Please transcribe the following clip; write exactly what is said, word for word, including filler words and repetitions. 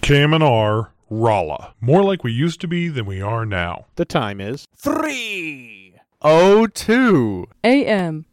K M N R, Rolla. More like we used to be than we are now. The time is three oh two A M